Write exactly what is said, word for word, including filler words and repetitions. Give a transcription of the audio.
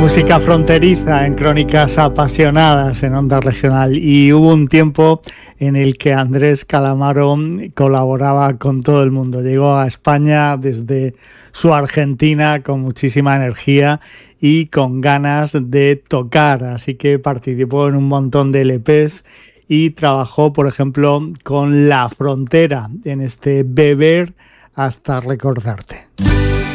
Música fronteriza en Crónicas Apasionadas en Onda Regional, y hubo un tiempo en el que Andrés Calamaro colaboraba con todo el mundo. Llegó a España desde su Argentina con muchísima energía y con ganas de tocar, así que participó en un montón de L Pes y trabajó, por ejemplo, con La Frontera en este Beber hasta recordarte.